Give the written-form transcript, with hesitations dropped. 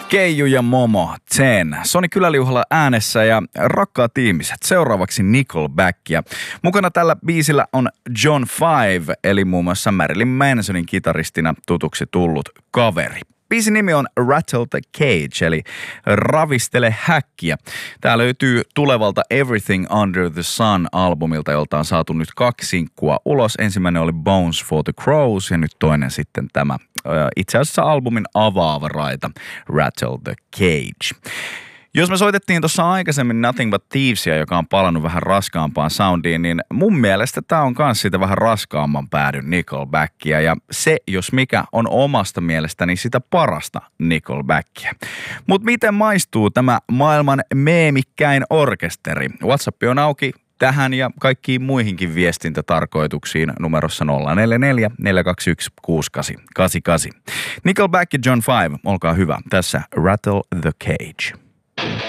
Keiju ja Momo, Zen. Soni Kyläliuhalla äänessä ja rakkaat ihmiset. Seuraavaksi Nickelback. Ja mukana tällä biisillä on John Five, eli muun muassa Marilyn Mansonin kitaristina tutuksi tullut kaveri. Biisin nimi on Rattle the Cage, eli ravistele häkkiä. Tää löytyy tulevalta Everything Under the Sun-albumilta, jolta on saatu nyt 2 sinkkua ulos. Ensimmäinen oli Bones for the Crows ja nyt toinen sitten tämä itse asiassa albumin avaava raita Rattle the Cage. Jos me soitettiin tuossa aikaisemmin Nothing But Thievesia, joka on palannut vähän raskaampaan soundiin, niin mun mielestä tää on kans siitä vähän raskaamman päädyn Nickelbackia. Ja se, jos mikä, on omasta mielestäni sitä parasta Nickelbackia. Mut miten maistuu tämä maailman meemikkäin orkesteri? WhatsApp on auki tähän ja kaikkiin muihinkin viestintätarkoituksiin numerossa 044 421 6888. Nickelback ja John Five, olkaa hyvä. Tässä Rattle the Cage.